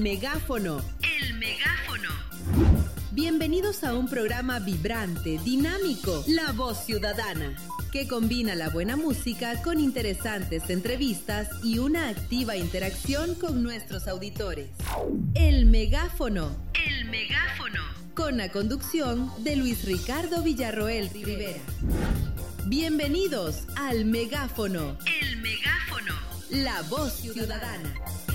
megáfono. El megáfono. Bienvenidos a un programa vibrante, dinámico, La Voz Ciudadana, que combina la buena música con interesantes entrevistas y una activa interacción con nuestros auditores. El megáfono. El megáfono. Con la conducción de Luis Ricardo Villarroel Rivera. Bienvenidos al megáfono. El megáfono. La Voz Ciudadana.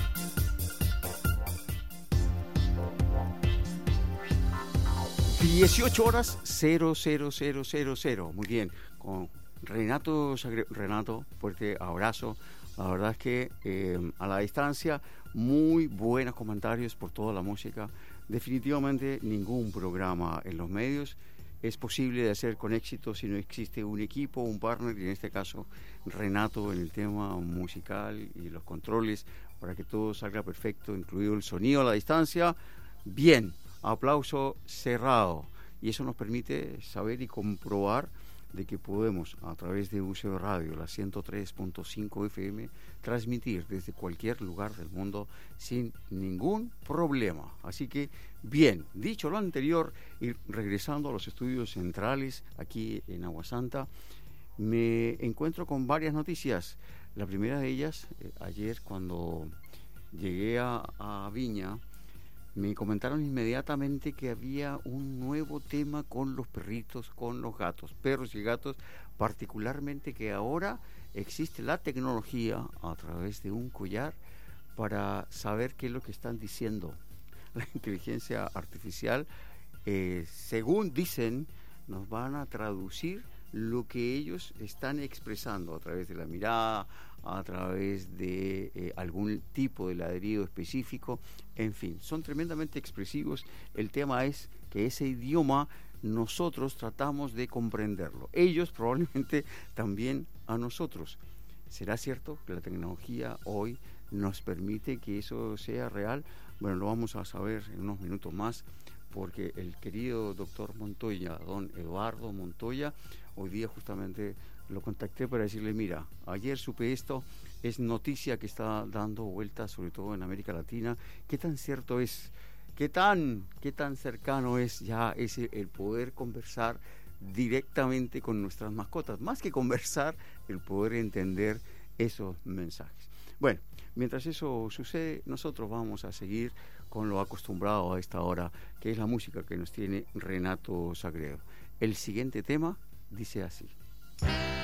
(18:00:00). Muy bien, con Renato, fuerte abrazo. La verdad es que a la distancia, muy buenos comentarios por toda la música. Definitivamente ningún programa en los medios es posible de hacer con éxito si no existe un equipo, un partner, y en este caso Renato en el tema musical y los controles para que todo salga perfecto, incluido el sonido a la distancia. Bien, aplauso cerrado. Y eso nos permite saber y comprobar de que podemos, a través de UCB Radio, la 103.5 FM, transmitir desde cualquier lugar del mundo sin ningún problema. Así que, bien, dicho lo anterior, y regresando a los estudios centrales aquí en Aguasanta, me encuentro con varias noticias. La primera de ellas, ayer cuando llegué a Viña, me comentaron inmediatamente que había un nuevo tema con los perritos, con los gatos, perros y gatos, particularmente que ahora existe la tecnología a través de un collar para saber qué es lo que están diciendo. La inteligencia artificial, según dicen, nos van a traducir lo que ellos están expresando a través de la mirada, a través de algún tipo de ladrido específico, en fin, son tremendamente expresivos. El tema es que ese idioma nosotros tratamos de comprenderlo, ellos probablemente también a nosotros. ¿Será cierto que la tecnología hoy nos permite que eso sea real? Bueno, lo vamos a saber en unos minutos más, porque el querido doctor Montoya, don Eduardo Montoya, hoy día justamente lo contacté para decirle, mira, ayer supe esto, es noticia que está dando vueltas, sobre todo en América Latina. ¿Qué tan cierto es? ¿Qué tan cercano es ya ese el poder conversar directamente con nuestras mascotas? Más que conversar, el poder entender esos mensajes. Bueno, mientras eso sucede, nosotros vamos a seguir con lo acostumbrado a esta hora, que es la música que nos tiene Renato Sagredo. El siguiente tema dice así.